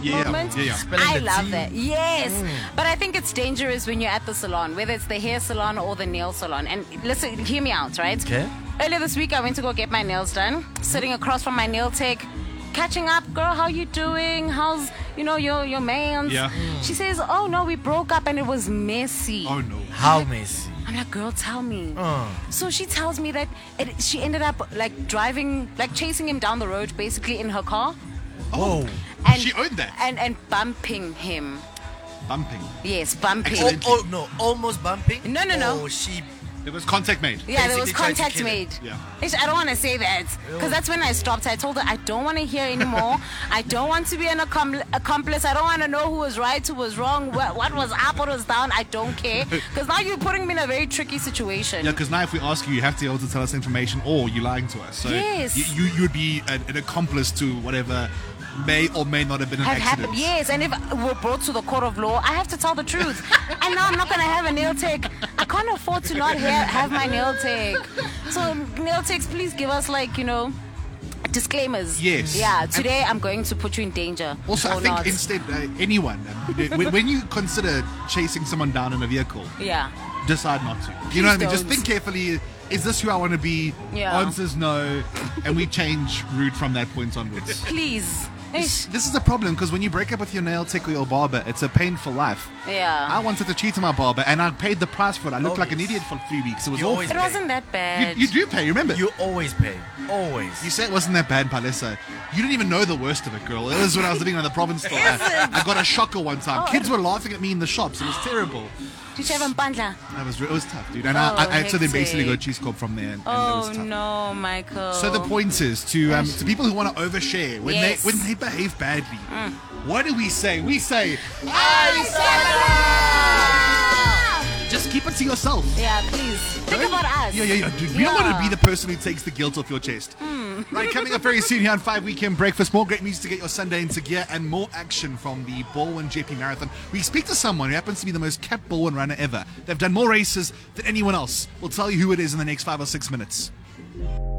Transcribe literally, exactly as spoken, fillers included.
Yeah, moment. yeah, yeah. Spilling I the love tea. that. Yes. But I think it's dangerous when you're at the salon, whether it's the hair salon or the nail salon. And listen, hear me out, right? Okay. Earlier this week, I went to go get my nails done. Sitting across from my nail tech, catching up. Girl, how you doing? How's, you know, your your man's? Yeah. She says, oh, no, we broke up and it was messy. Oh no. How messy? I'm like, girl, tell me. Uh. So she tells me that it, she ended up like driving, like chasing him down the road, basically in her car. Whoa. And, She owned that. And, and bumping him. Bumping. Yes, bumping. Oh, Excellent. oh, no, almost bumping? No, no, no. Oh, she... There was contact made. Yeah, there was basically tried to contact kill him. made. Yeah. Ish, I don't want to say that because that's when I stopped. I told her I don't want to hear anymore. I don't want to be an accom- accomplice. I don't want to know who was right, who was wrong, what, what was up, what was down. I don't care because now you're putting me in a very tricky situation. Yeah, because now if we ask you, you have to be able to tell us information or you're lying to us. So Yes. you, you, you would be an, an accomplice to whatever may or may not have been an Have accident. happened, yes, and if we're brought to the court of law, I have to tell the truth. And now I'm not going to have a nail tech. I can't afford to not ha- have my nail tech. So, nail techs, please give us, like, you know, disclaimers. Yes. Yeah, today I'm going to put you in danger. Also, or I think not. instead, uh, anyone, um, when, when you consider chasing someone down in a vehicle, Yeah. decide not to. You know what I mean? Please Just don't. think carefully. Is this who I want to be? Yeah. Answers no, and we change route from that point onwards. Please. Ish. This is a problem because when you break up with your nail tech or your barber, it's a painful life. Yeah. I wanted to cheat on my barber, and I paid the price for it. I looked Oh, like an yes. idiot for three weeks. It was You awful. always It wasn't that bad. You, you do pay, remember? You always pay. Always. You say it wasn't that bad, Palesa. You didn't even know the worst of it, girl. It was when I was living in the province store. I, I got a shocker one time. Oh, Kids it- were laughing at me in the shops. It was terrible. Did you have a bandla? It was, it was tough, dude. And Oh, I, I had to then hectic. basically go cheese corp from there. And, and it Oh, was tough. no, Michael. So the point is to um, to people who want to overshare when Yes. they when they behave badly. What do we say? We say, just keep it to yourself. Yeah, please. Think about us. Yeah, yeah, yeah, dude. We don't want to Yeah. be the person who takes the guilt off your chest. Right, coming up very soon here on Five Weekend Breakfast. More great music to get your Sunday into gear and more action from the Baldwin J P Marathon. We speak to someone who happens to be the most capped Baldwin runner ever. They've done more races than anyone else. We'll tell you who it is in the next five or six minutes.